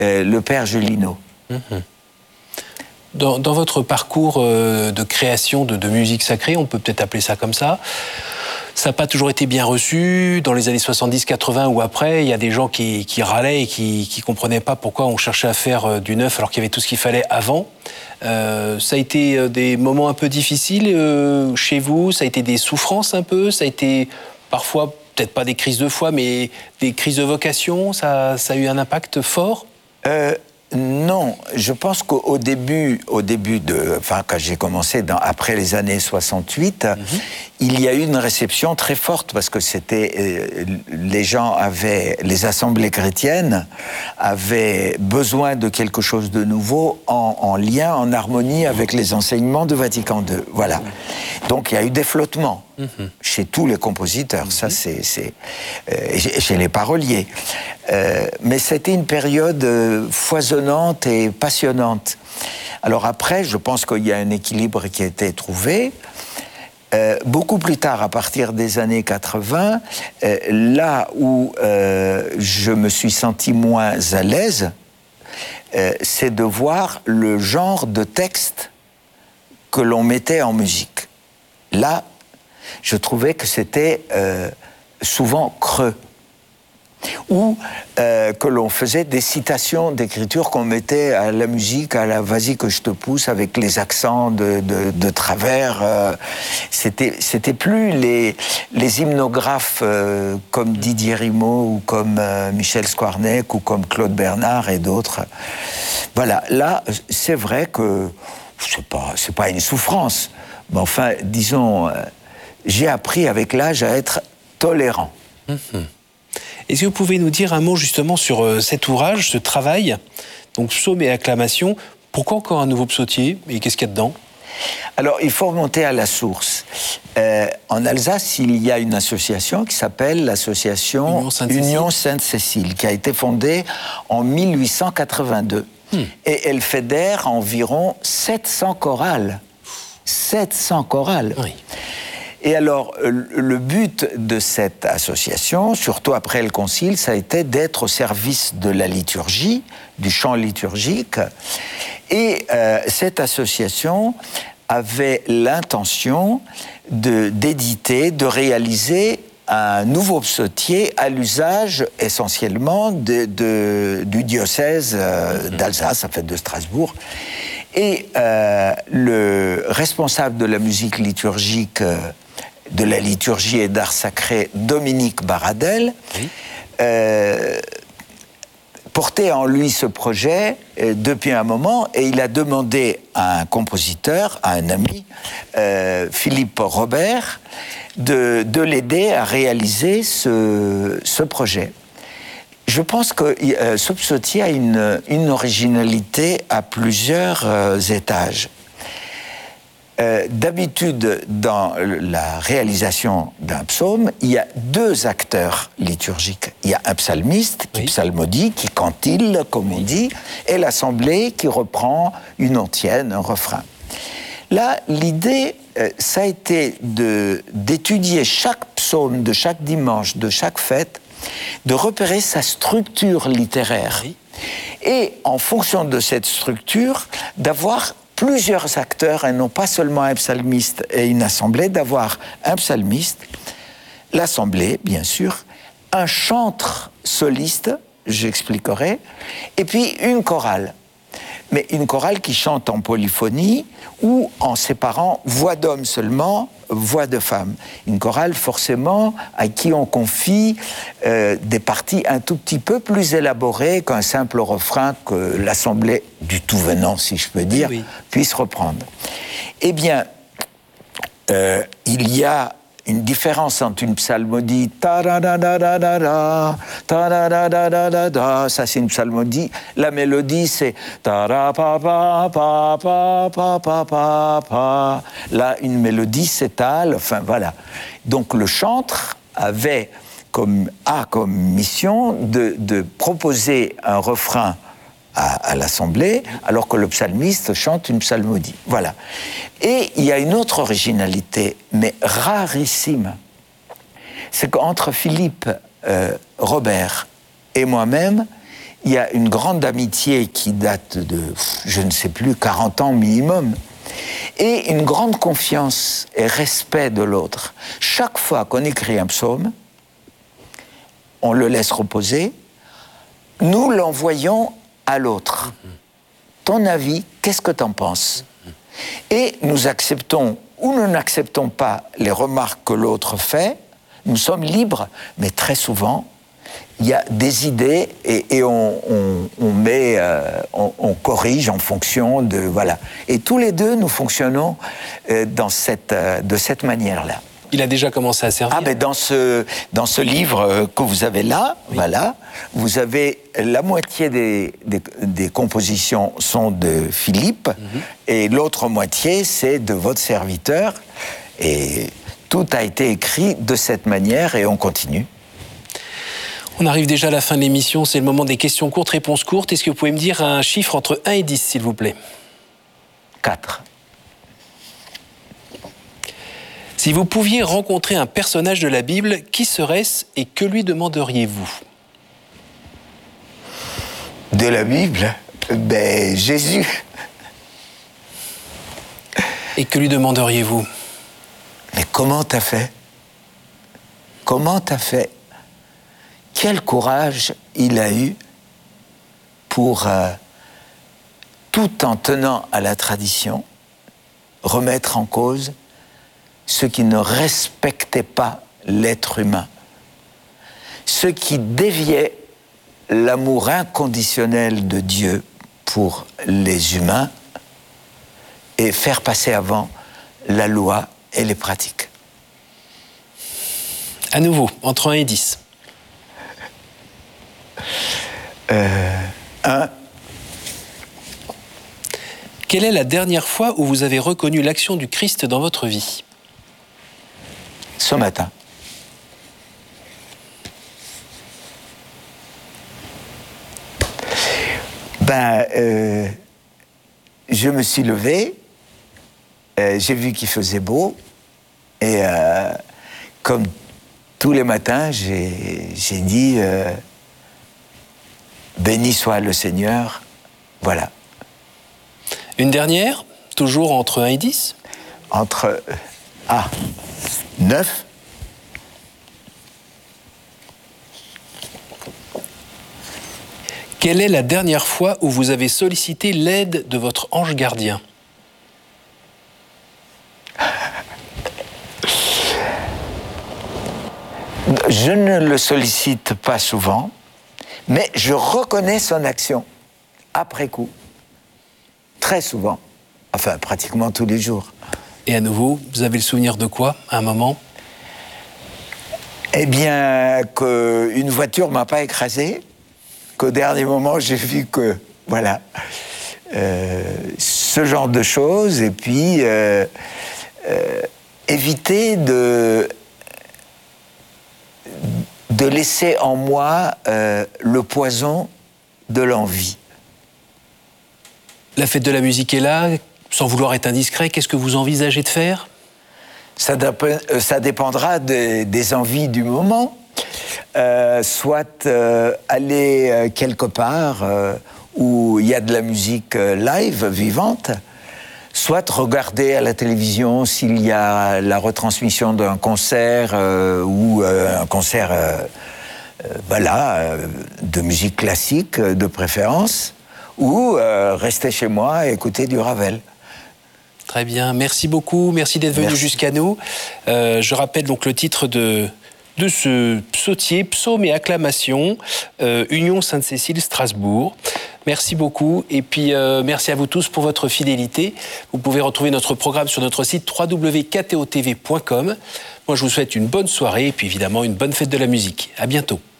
le père Julino. Dans votre parcours de création de musique sacrée, on peut peut-être appeler ça comme ça n'a pas toujours été bien reçu. Dans les années 70-80 ou après, il y a des gens qui râlaient et qui comprenaient pas pourquoi on cherchait à faire du neuf alors qu'il y avait tout ce qu'il fallait avant. Ça a été des moments un peu difficiles chez vous, ça a été des souffrances un peu, ça a été parfois, peut-être pas des crises de foi, mais des crises de vocation, ça a eu un impact fort? Non, je pense qu'au début quand j'ai commencé après les années 68, il y a eu une réception très forte parce que les assemblées chrétiennes avaient besoin de quelque chose de nouveau en lien, en harmonie avec les enseignements de Vatican II. Voilà. Donc il y a eu des flottements chez tous les compositeurs, ça c'est chez les paroliers. Mais c'était une période foisonnante et passionnante. Alors après, je pense qu'il y a un équilibre qui a été trouvé. Beaucoup plus tard, à partir des années 80, là où je me suis senti moins à l'aise, c'est de voir le genre de texte que l'on mettait en musique. Là, je trouvais que c'était souvent creux. Ou que l'on faisait des citations d'écriture qu'on mettait à la musique, à la vas-y que je te pousse, avec les accents de travers. C'était plus les hymnographes comme Didier Rimaud ou comme Michel Squarneck ou comme Claude Bernard et d'autres. Voilà, là, c'est vrai que c'est pas une souffrance. Mais enfin, disons, j'ai appris avec l'âge à être tolérant. Est-ce que vous pouvez nous dire un mot justement sur cet ouvrage, ce travail, donc psaume et acclamation? Pourquoi encore un nouveau psautier et qu'est-ce qu'il y a dedans? Alors, il faut remonter à la source. En Alsace, il y a une association qui s'appelle l'association Union Sainte-Cécile, qui a été fondée en 1882. Et elle fédère environ 700 chorales. 700 chorales. Oui. Et alors, le but de cette association, surtout après le Concile, ça a été d'être au service de la liturgie, du chant liturgique. Et cette association avait l'intention d'éditer, de réaliser un nouveau psautier à l'usage essentiellement du diocèse d'Alsace, en fait de Strasbourg. Et le responsable de la musique liturgique, de la liturgie et d'art sacré, Dominique Baradel, portait en lui ce projet depuis un moment, et il a demandé à un compositeur, à un ami, Philippe Robert, de l'aider à réaliser ce projet. Je pense que ce psautier a une originalité à plusieurs étages. D'habitude, dans la réalisation d'un psaume, il y a deux acteurs liturgiques. Il y a un psalmiste qui psalmodie, qui cantille, comme on dit, et l'assemblée qui reprend une antienne, un refrain. Là, l'idée, ça a été d'étudier chaque psaume de chaque dimanche, de chaque fête, de repérer sa structure littéraire. Et en fonction de cette structure, d'avoir plusieurs acteurs, et non pas seulement un psalmiste et une assemblée, d'avoir un psalmiste, l'assemblée, bien sûr, un chantre soliste, j'expliquerai, et puis une chorale. Mais une chorale qui chante en polyphonie ou en séparant voix d'homme seulement, voix de femme. Une chorale, forcément, à qui on confie des parties un tout petit peu plus élaborées qu'un simple refrain que l'assemblée du tout venant, si je peux dire, puisse reprendre. Eh bien, il y a une différence entre une psalmodie ta-ra-da-da-da-da-da, ta-ra-da-da-da-da-da, ça c'est une psalmodie. La mélodie c'est ta-ra-pa-pa-pa-pa-pa-pa-pa. Là, une mélodie s'étale, enfin voilà. Donc le chantre avait comme mission de proposer un refrain à l'assemblée, alors que le psalmiste chante une psalmodie. Voilà. Et il y a une autre originalité, mais rarissime. C'est qu'entre Philippe Robert et moi-même, il y a une grande amitié qui date de, je ne sais plus, 40 ans minimum, et une grande confiance et respect de l'autre. Chaque fois qu'on écrit un psaume, on le laisse reposer, nous l'envoyons à l'autre. Ton avis, qu'est-ce que tu en penses? Et nous acceptons ou nous n'acceptons pas les remarques que l'autre fait, nous sommes libres, mais très souvent, il y a des idées et on corrige en fonction de... Voilà. Et tous les deux, nous fonctionnons de cette manière-là. Il a déjà commencé à servir. Ah, mais dans ce livre que vous avez là, oui. Voilà, vous avez la moitié des compositions sont de Philippe, et l'autre moitié, c'est de votre serviteur. Et tout a été écrit de cette manière, et on continue. On arrive déjà à la fin de l'émission, c'est le moment des questions courtes, réponses courtes. Est-ce que vous pouvez me dire un chiffre entre 1 et 10, s'il vous plaît? 4. Si vous pouviez rencontrer un personnage de la Bible, qui serait-ce et que lui demanderiez-vous? De la Bible? Ben, Jésus. Et que lui demanderiez-vous? Mais comment t'as fait? Comment t'as fait? Quel courage il a eu pour, tout en tenant à la tradition, remettre en cause ceux qui ne respectaient pas l'être humain, ceux qui déviaient l'amour inconditionnel de Dieu pour les humains et faire passer avant la loi et les pratiques. À nouveau, entre 1 et 10. 1. Quelle est la dernière fois où vous avez reconnu l'action du Christ dans votre vie? Ce matin. Je me suis levé, j'ai vu qu'il faisait beau, et comme tous les matins, j'ai dit béni soit le Seigneur, voilà. Une dernière, toujours entre 1 et 10? Entre 9. Quelle est la dernière fois où vous avez sollicité l'aide de votre ange gardien? Je ne le sollicite pas souvent, mais je reconnais son action après coup. Très souvent. Enfin, pratiquement tous les jours. Et à nouveau, vous avez le souvenir de quoi, à un moment? Eh bien, qu'une voiture ne m'a pas écrasé, qu'au dernier moment, j'ai vu que, voilà, ce genre de choses, et puis éviter de laisser en moi le poison de l'envie. La fête de la musique est là, sans vouloir être indiscret, qu'est-ce que vous envisagez de faire? Ça dépendra des envies du moment. Soit aller quelque part où il y a de la musique live, vivante, soit regarder à la télévision s'il y a la retransmission d'un concert ou un concert de musique classique de préférence, ou rester chez moi et écouter du Ravel. Très bien, merci beaucoup, merci d'être venu jusqu'à nous. Je rappelle donc le titre de ce psautier, Psaumes et acclamations, Union Sainte-Cécile, Strasbourg. Merci beaucoup, et puis merci à vous tous pour votre fidélité. Vous pouvez retrouver notre programme sur notre site www.ktotv.com. Moi, je vous souhaite une bonne soirée, et puis évidemment une bonne fête de la musique. À bientôt.